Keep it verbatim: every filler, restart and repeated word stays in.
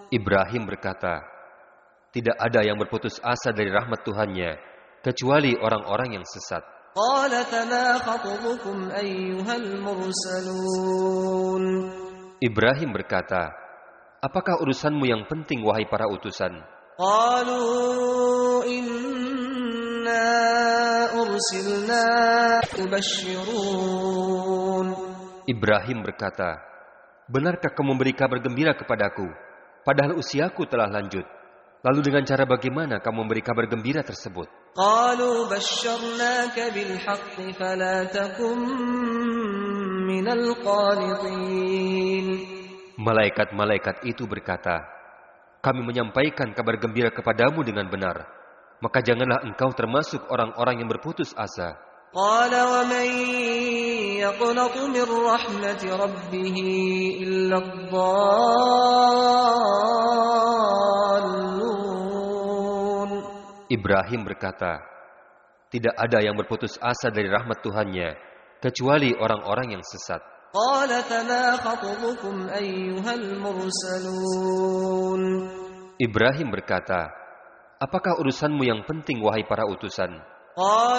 Ibrahim berkata, tidak ada yang berputus asa dari rahmat Tuhannya, kecuali orang-orang yang sesat. قال فما خطبكم أيها المرسلون Ibrahim berkata, apakah urusanmu yang penting wahai para utusan? قالوا إنا أرسلنا مبشرون Ibrahim berkata, benarkah kamu memberi kabar gembira kepadaku, padahal usiaku telah lanjut? Lalu dengan cara bagaimana kamu memberi kabar gembira tersebut? قالوا بشرناك بالحق فلا تكن من القانطين Malaikat-malaikat itu berkata, kami menyampaikan kabar gembira kepadamu dengan benar, maka janganlah engkau termasuk orang-orang yang berputus asa. قال ومن يقنط من رحمة ربه إلا الضالون Ibrahim berkata, tidak ada yang berputus asa dari rahmat Tuhannya, kecuali orang-orang yang sesat. قال فما خطبكم أيها المرسلون Ibrahim berkata, apakah urusanmu yang penting wahai para utusan? قال